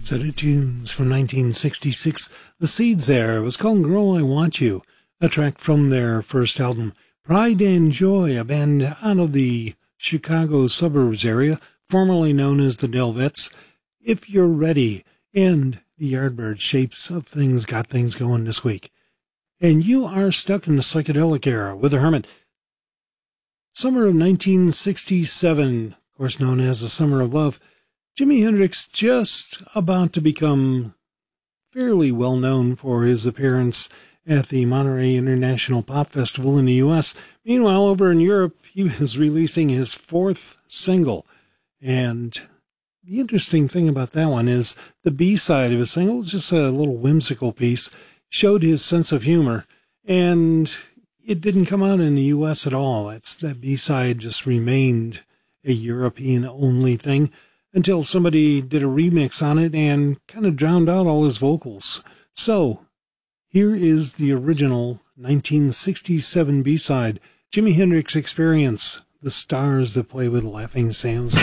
Set of tunes from 1966. The Seeds there was called Girl, I Want You, a track from their first album, Pride and Joy, a band out of the Chicago suburbs area, formerly known as the Delvettes. If You're Ready, and the Yardbirds, Shapes of Things got things going this week. And you are stuck in the psychedelic era with the Hermit. Summer of 1967, of course known as the Summer of Love. Jimi Hendrix just about to become fairly well known for his appearance at the Monterey International Pop Festival in the U.S. Meanwhile, over in Europe, he was releasing his fourth single. And the interesting thing about that one is the B-side of his single was just a little whimsical piece, showed his sense of humor, and it didn't come out in the U.S. at all. That B-side just remained a European-only thing until somebody did a remix on it and kind of drowned out all his vocals. So, here is the original 1967 B-side, Jimi Hendrix Experience, The Stars That Play with Laughing Sam's.